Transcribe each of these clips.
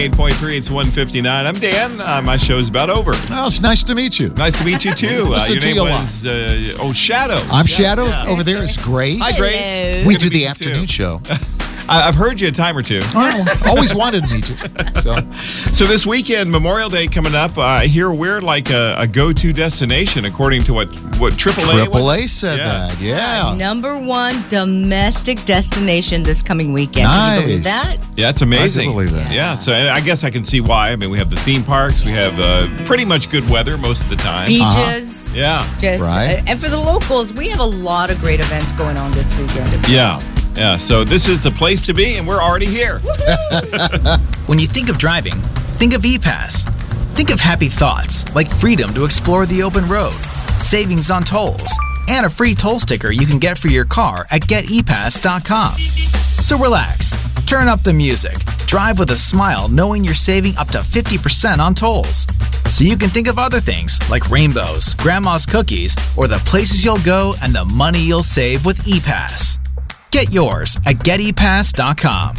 8.3, it's 1:59. I'm Dan. My show's about over. Well, it's nice to meet you. Nice to meet you, too. Listen Your to name you a lot. was, Shadow. I'm Shadow. Over there is Grace. Hi, Grace. We Good to do the meet you, afternoon too. show. I've heard you a time or two. Oh, always wanted me to. So this weekend, Memorial Day coming up, I hear we're like a go-to destination, according to what AAA AAA said that. Yeah. Number one domestic destination this coming weekend. Can you believe that? Yeah, it's amazing. I can believe that. Yeah, so I guess I can see why. I mean, we have the theme parks. We have pretty much good weather most of the time. Beaches. Yeah. Right. And for the locals, we have a lot of great events going on this weekend. Yeah, so this is the place to be, and we're already here. When you think of driving, think of ePass. Think of happy thoughts like freedom to explore the open road, savings on tolls, and a free toll sticker you can get for your car at getepass.com. So relax, turn up the music, drive with a smile knowing you're saving up to 50% on tolls. So you can think of other things like rainbows, grandma's cookies, or the places you'll go and the money you'll save with ePass. Get yours at getepass.com.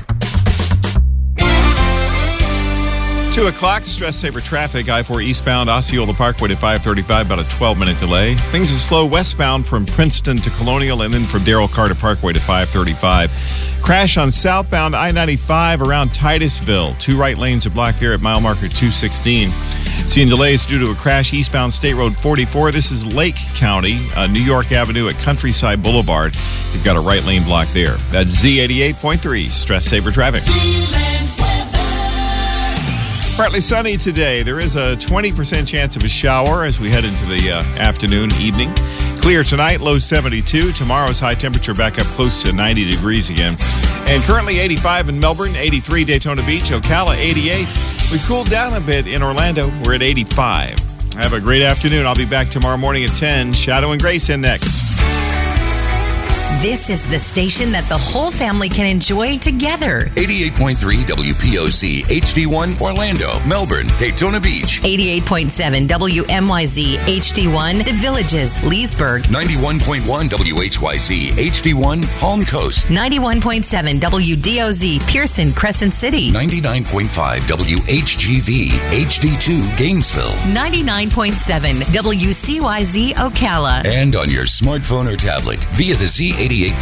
2 o'clock, stress saver traffic, I-4 eastbound, Osceola Parkway at 535, about a 12-minute delay. Things are slow westbound from Princeton to Colonial and then from Darrell Carter Parkway to 535. Crash on southbound I-95 around Titusville. 2 right lanes are blocked there at mile marker 216. Seeing delays due to a crash eastbound State Road 44. This is Lake County, New York Avenue at Countryside Boulevard. You've got a right lane block there. That's Z88.3, stress saver traffic. Partly sunny today. There is a 20% chance of a shower as we head into the afternoon, evening. Clear tonight, low 72. Tomorrow's high temperature back up close to 90 degrees again. And currently 85 in Melbourne, 83 Daytona Beach, Ocala 88. We cooled down a bit in Orlando. We're at 85. Have a great afternoon. I'll be back tomorrow morning at 10. Shadow and Grace in next. This is the station that the whole family can enjoy together. 88.3 WPOC, HD1, Orlando, Melbourne, Daytona Beach. 88.7 WMYZ, HD1, The Villages, Leesburg. 91.1 WHYC, HD1, Palm Coast. 91.7 WDOZ, Pearson, Crescent City. 99.5 WHGV, HD2, Gainesville. 99.7 WCYZ, Ocala. And on your smartphone or tablet via the Z88